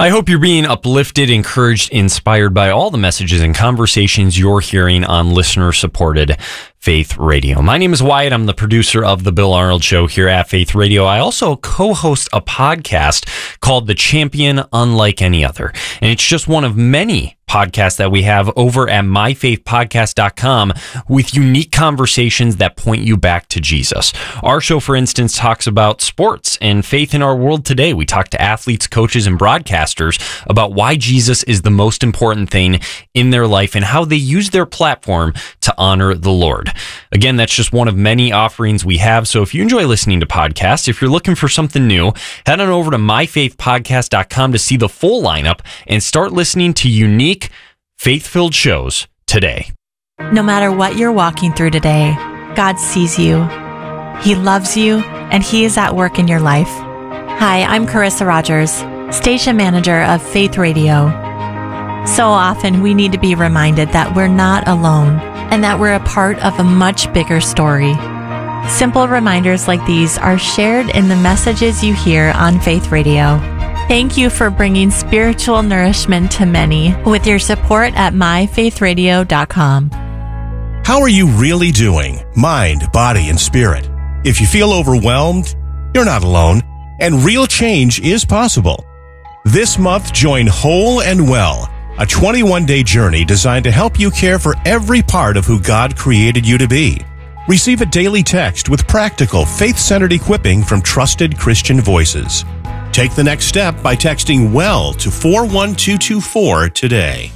I hope you're being uplifted, encouraged, inspired by all the messages and conversations you're hearing on listener-supported Faith Radio. My name is Wyatt. I'm the producer of The Bill Arnold Show here at Faith Radio. I also co-host a podcast called The Champion Unlike Any Other, and it's just one of many podcasts that we have over at myfaithpodcast.com with unique conversations that point you back to Jesus. Our show, for instance, talks about sports and faith in our world today. We talk to athletes, coaches, and broadcasters about why Jesus is the most important thing in their life and how they use their platform to honor the Lord. Again, that's just one of many offerings we have. So if you enjoy listening to podcasts, if you're looking for something new, head on over to myfaithpodcast.com to see the full lineup and start listening to unique, faith-filled shows today. No matter what you're walking through today, God sees you. He loves you, and He is at work in your life. Hi, I'm Carissa Rogers, station manager of Faith Radio. So often we need to be reminded that we're not alone and that we're a part of a much bigger story. Simple reminders like these are shared in the messages you hear on Faith Radio. Thank you for bringing spiritual nourishment to many with your support at myfaithradio.com. How are you really doing? Mind, body, and spirit. If you feel overwhelmed, you're not alone, and real change is possible. This month, join Whole and Well, a 21-day journey designed to help you care for every part of who God created you to be. Receive a daily text with practical, faith-centered equipping from trusted Christian voices. Take the next step by texting WELL to 41224 today.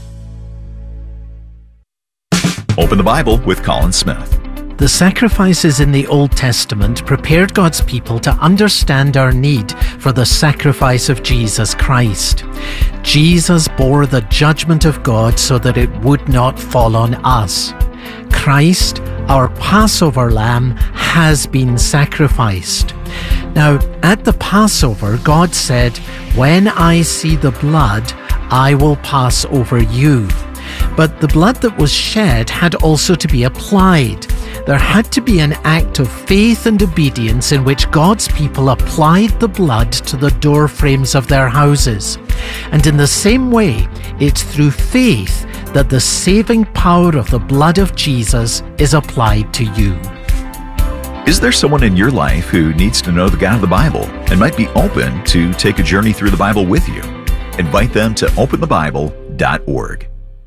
Open the Bible with Colin Smith. The sacrifices in the Old Testament prepared God's people to understand our need for the sacrifice of Jesus Christ. Jesus bore the judgment of God so that it would not fall on us. Christ, our Passover lamb, has been sacrificed. Now, at the Passover, God said, "When I see the blood, I will pass over you." But the blood that was shed had also to be applied. There had to be an act of faith and obedience in which God's people applied the blood to the door frames of their houses. And in the same way, it's through faith that the saving power of the blood of Jesus is applied to you. Is there someone in your life who needs to know the God of the Bible and might be open to take a journey through the Bible with you? Invite them to openthebible.org.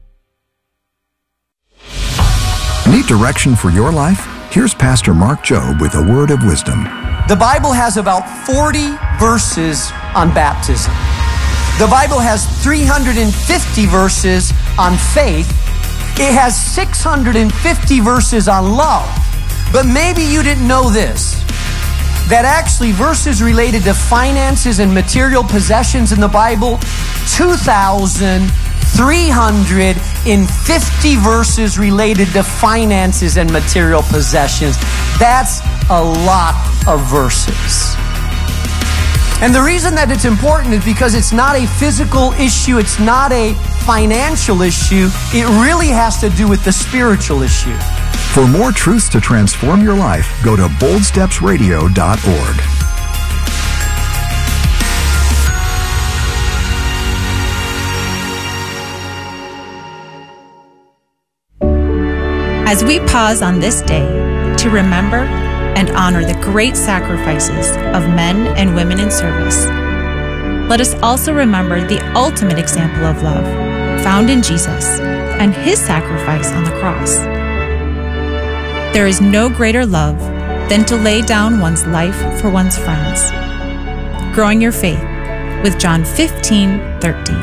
Need direction for your life? Here's Pastor Mark Jobe with a word of wisdom. The Bible has about 40 verses on baptism. The Bible has 350 verses on faith. It has 650 verses on love. But maybe you didn't know this, that actually verses related to finances and material possessions in the Bible, 2,350 verses related to finances and material possessions. That's a lot of verses. And the reason that it's important is because it's not a physical issue, it's not a financial issue, it really has to do with the spiritual issue. For more truths to transform your life, go to boldstepsradio.org. As we pause on this day to remember and honor the great sacrifices of men and women in service, let us also remember the ultimate example of love found in Jesus and His sacrifice on the cross. There is no greater love than to lay down one's life for one's friends. Growing your faith with John 15:13.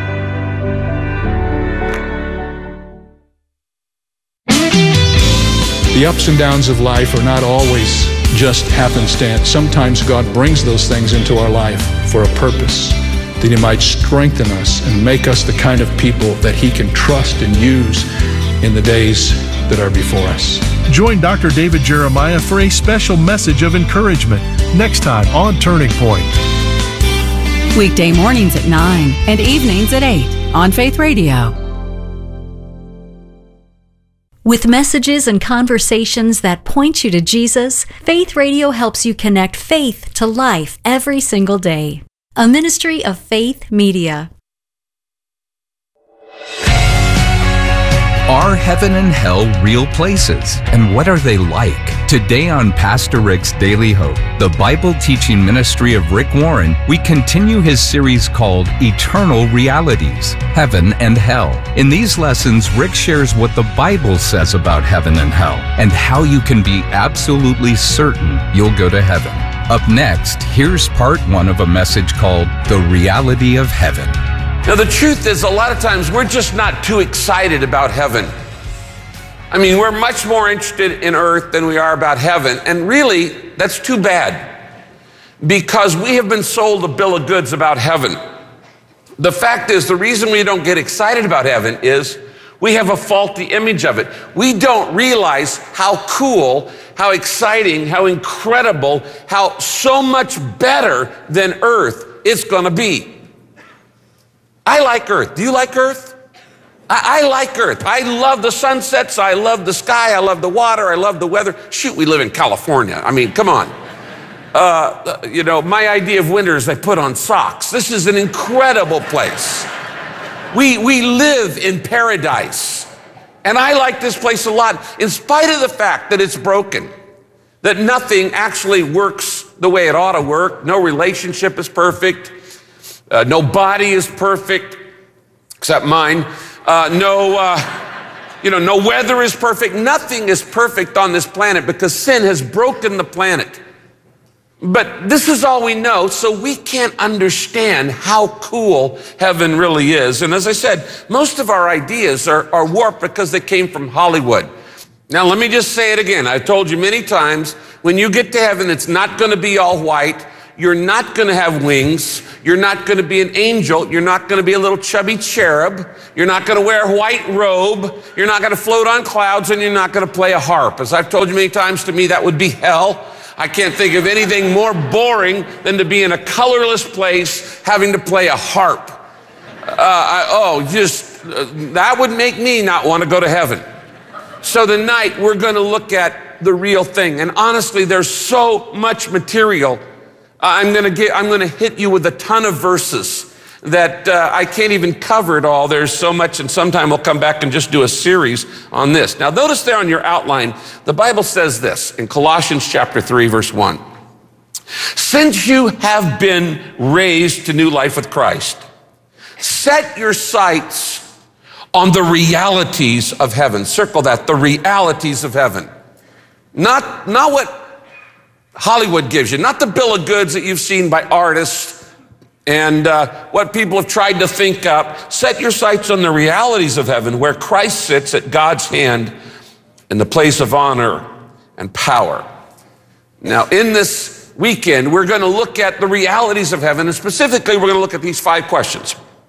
The ups and downs of life are not always just happenstance. Sometimes God brings those things into our life for a purpose, that He might strengthen us and make us the kind of people that He can trust and use in the days that are before us. Join Dr. David Jeremiah for a special message of encouragement next time on Turning Point. Weekday mornings at 9 and evenings at 8 on Faith Radio. With messages and conversations that point you to Jesus, Faith Radio helps you connect faith to life every single day. A ministry of Faith Media. Are heaven and hell real places? And what are they like? Today on Pastor Rick's Daily Hope, the Bible teaching ministry of Rick Warren, we continue his series called Eternal Realities, Heaven and Hell. In these lessons, Rick shares what the Bible says about heaven and hell, and how you can be absolutely certain you'll go to heaven. Up next, here's part 1 of a message called The Reality of Heaven. Now, the truth is, a lot of times we're just not too excited about heaven. I mean, we're much more interested in earth than we are about heaven. And really, that's too bad, because we have been sold a bill of goods about heaven. The fact is, the reason we don't get excited about heaven is we have a faulty image of it. We don't realize how cool, how exciting, how incredible, how so much better than earth it's going to be. I like earth. Do you like earth? I like earth. I love the sunsets. I love the sky. I love the water. I love the weather. Shoot, we live in California. I mean, come on. My idea of winter is I put on socks. This is an incredible place. We live in paradise. And I like this place a lot, in spite of the fact that it's broken, that nothing actually works the way it ought to work. No relationship is perfect. No body is perfect, except mine. No weather is perfect. Nothing is perfect on this planet because sin has broken the planet. But this is all we know, so we can't understand how cool heaven really is. And as I said, most of our ideas are warped because they came from Hollywood. Now, let me just say it again. I've told you many times, when you get to heaven, it's not going to be all white. You're not going to have wings. You're not going to be an angel. You're not going to be a little chubby cherub. You're not going to wear a white robe. You're not going to float on clouds, and you're not going to play a harp. As I've told you many times, to me, that would be hell. I can't think of anything more boring than to be in a colorless place having to play a harp. That would make me not want to go to heaven. So tonight, we're going to look at the real thing. And honestly, there's so much material. I'm going to hit you with a ton of verses that I can't even cover it all. There's so much, and sometime we'll come back and just do a series on this. Now, notice there on your outline, the Bible says this in Colossians chapter 3, verse 1. Since you have been raised to new life with Christ, set your sights on the realities of heaven. Circle that, the realities of heaven. Not what Hollywood gives you, not the bill of goods that you've seen by artists and what people have tried to think up. Set your sights on the realities of heaven, where Christ sits at God's hand in the place of honor and power. Now, in this weekend, we're going to look at the realities of heaven, and specifically, we're going to look at these 5 questions.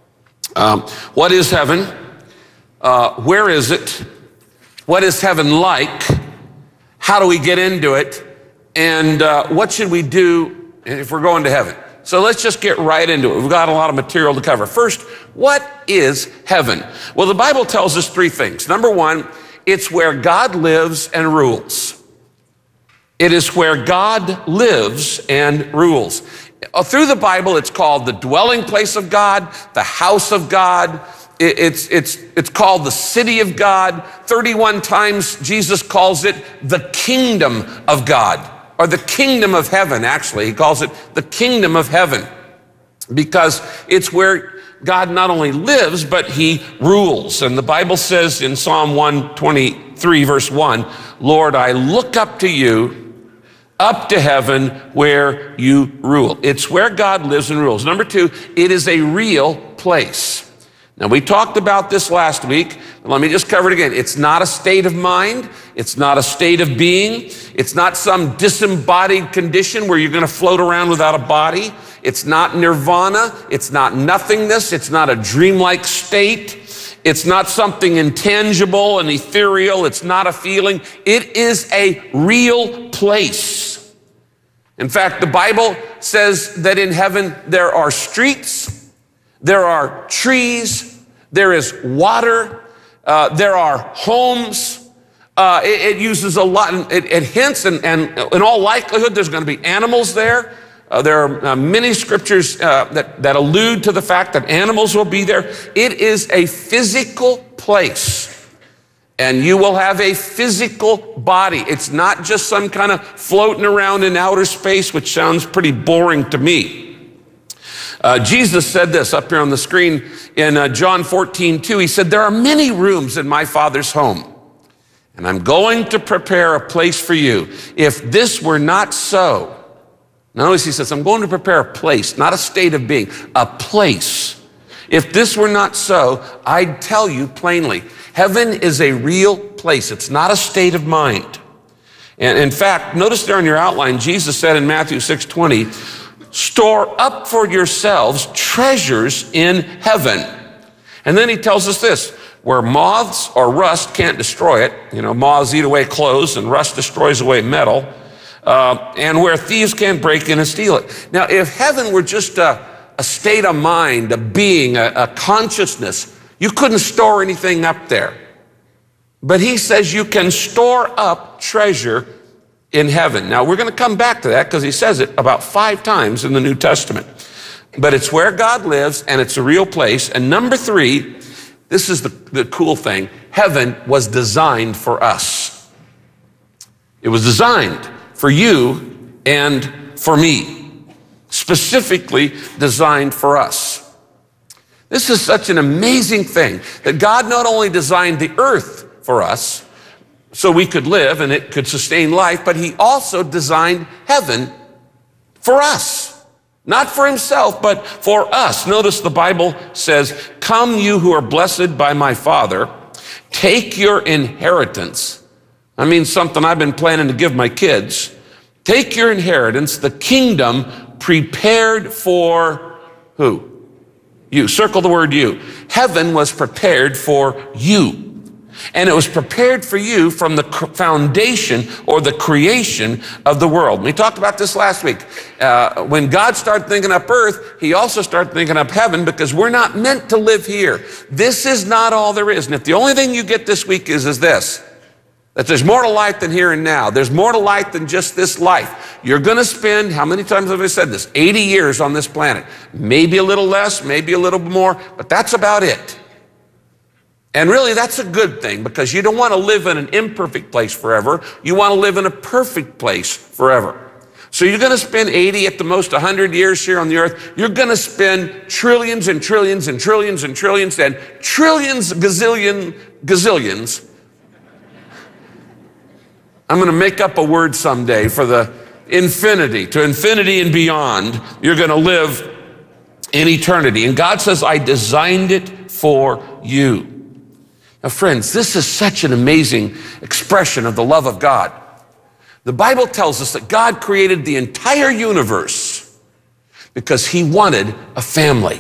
What is heaven? Where is it? What is heaven like? How do we get into it? And what should we do if we're going to heaven? So let's just get right into it. We've got a lot of material to cover. First, what is heaven? Well, the Bible tells us 3 things. Number 1, it's where God lives and rules. It is where God lives and rules. Through the Bible, it's called the dwelling place of God, the house of God. It's called the city of God. 31 times Jesus calls it the kingdom of God. Or the kingdom of heaven, actually. He calls it the kingdom of heaven, because it's where God not only lives, but he rules. And the Bible says in Psalm 123, verse 1, Lord, I look up to you, up to heaven where you rule. It's where God lives and rules. Number 2, it is a real place. Now, we talked about this last week. Let me just cover it again. It's not a state of mind. It's not a state of being. It's not some disembodied condition where you're going to float around without a body. It's not nirvana. It's not nothingness. It's not a dreamlike state. It's not something intangible and ethereal. It's not a feeling. It is a real place. In fact, the Bible says that in heaven there are streets, there are trees, there is water, there are homes. It uses a lot, it hints, and in all likelihood, there's going to be animals there. There are many scriptures that allude to the fact that animals will be there. It is a physical place. And you will have a physical body. It's not just some kind of floating around in outer space, which sounds pretty boring to me. Jesus said this up here on the screen in John 14:2. He said, there are many rooms in my Father's home, and I'm going to prepare a place for you. If this were not so, notice he says, I'm going to prepare a place, not a state of being, a place. If this were not so, I'd tell you plainly, heaven is a real place. It's not a state of mind. And in fact, notice there in your outline, Jesus said in Matthew 6:20, store up for yourselves treasures in heaven. And then he tells us this, where moths or rust can't destroy it. You know, moths eat away clothes and rust destroys away metal. And where thieves can't break in and steal it. Now, if heaven were just a state of mind, a being, a consciousness, you couldn't store anything up there. But he says you can store up treasure in heaven. Now, we're going to come back to that because he says it about 5 times in the New Testament. But it's where God lives, and it's a real place. And number 3, this is the cool thing. Heaven was designed for us. It was designed for you and for me. Specifically designed for us. This is such an amazing thing that God not only designed the earth for us so we could live and it could sustain life, but he also designed heaven for us. Not for himself, but for us. Notice the Bible says, come you who are blessed by my Father, take your inheritance. I mean something I've been planning to give my kids. Take your inheritance, the kingdom prepared for who? You. Circle the word you. Heaven was prepared for you. And it was prepared for you from the foundation or the creation of the world. We talked about this last week. When God started thinking up earth, he also started thinking up heaven because we're not meant to live here. This is not all there is. And if the only thing you get this week is this, that there's more to life than here and now. There's more to life than just this life. You're going to spend, how many times have I said this? 80 years on this planet. Maybe a little less, maybe a little more, but that's about it. And really, that's a good thing because you don't want to live in an imperfect place forever. You want to live in a perfect place forever. So you're going to spend 80 at the most 100 years here on the earth. You're going to spend trillions and trillions and trillions and trillions and trillions, gazillions. I'm going to make up a word someday for the infinity, to infinity and beyond. You're going to live in eternity. And God says, I designed it for you. Now, friends, this is such an amazing expression of the love of God. The Bible tells us that God created the entire universe because he wanted a family.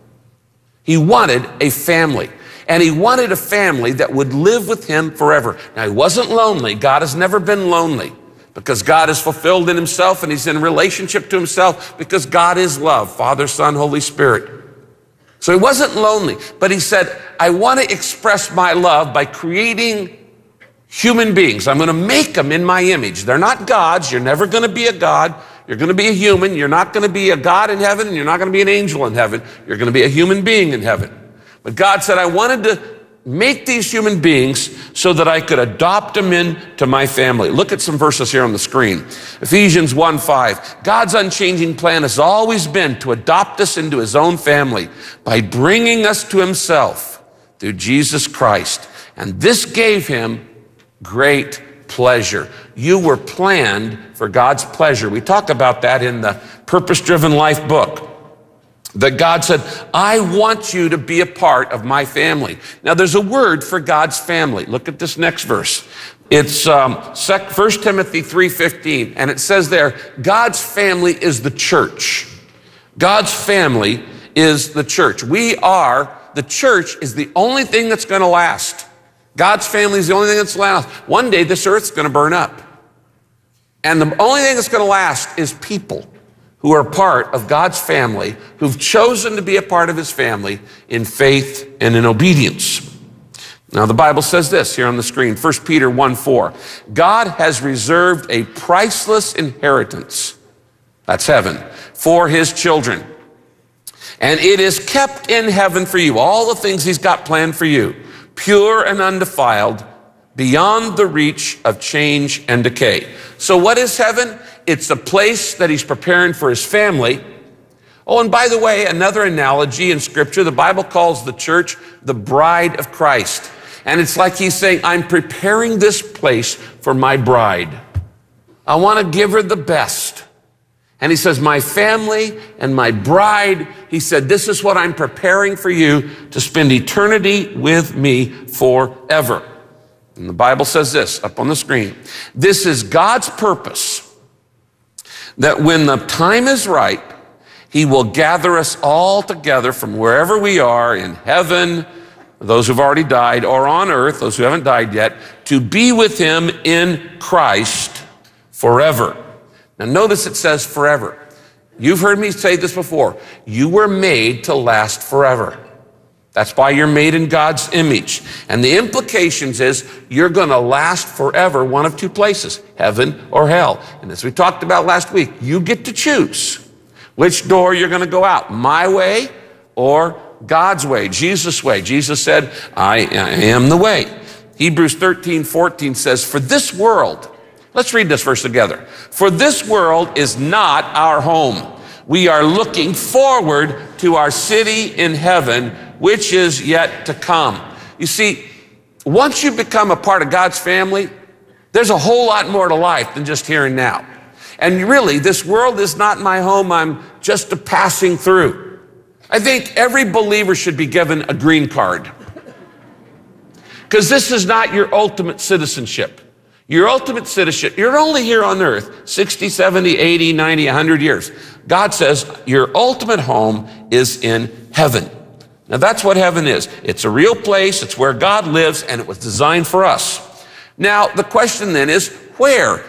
He wanted a family. And he wanted a family that would live with him forever. Now, he wasn't lonely. God has never been lonely because God is fulfilled in himself and he's in relationship to himself because God is love, Father, Son, Holy Spirit. So he wasn't lonely, but he said, I want to express my love by creating human beings. I'm going to make them in my image. They're not gods. You're never going to be a god. You're going to be a human. You're not going to be a god in heaven, and you're not going to be an angel in heaven. You're going to be a human being in heaven. But God said, I wanted to make these human beings so that I could adopt them into my family. Look at some verses here on the screen. Ephesians 1:5. God's unchanging plan has always been to adopt us into his own family by bringing us to himself through Jesus Christ. And this gave him great pleasure. You were planned for God's pleasure. We talk about that in the Purpose-Driven Life book. That God said, I want you to be a part of my family. Now, there's a word for God's family. Look at this next verse. It's 1 Timothy 3:15, and it says there, God's family is the church. God's family is the church. The church is the only thing that's going to last. God's family is the only thing that's last. One day, this earth's going to burn up. And the only thing that's going to last is people who are part of God's family, who've chosen to be a part of his family in faith and in obedience. Now, the Bible says this here on the screen, 1 Peter 1:4. God has reserved a priceless inheritance, that's heaven, for his children. And it is kept in heaven for you, all the things he's got planned for you, pure and undefiled beyond the reach of change and decay. So what is heaven? It's a place that he's preparing for his family. Oh, and by the way, another analogy in Scripture, the Bible calls the church the bride of Christ. And it's like he's saying, I'm preparing this place for my bride. I want to give her the best. And he says, my family and my bride, he said, this is what I'm preparing for you to spend eternity with me forever. And the Bible says this up on the screen. This is God's purpose, that when the time is right, he will gather us all together from wherever we are in heaven, those who've already died, or on earth, those who haven't died yet, to be with him in Christ forever. Now notice it says forever. You've heard me say this before. You were made to last forever. That's why you're made in God's image. And the implications is you're going to last forever, one of two places, heaven or hell. And as we talked about last week, you get to choose which door you're going to go out, my way or God's way, Jesus' way. Jesus said, I am the way. Hebrews 13:14 says, for this world, let's read this verse together. For this world is not our home. We are looking forward to our city in heaven, which is yet to come. You see, once you become a part of God's family, there's a whole lot more to life than just here and now. And really, this world is not my home. I'm just a passing through. I think every believer should be given a green card. Because this is not your ultimate citizenship. Your ultimate citizenship, you're only here on earth 60, 70, 80, 90, 100 years. God says your ultimate home is in heaven. Now that's what heaven is. It's a real place. It's where God lives, and it was designed for us. Now the question then is, where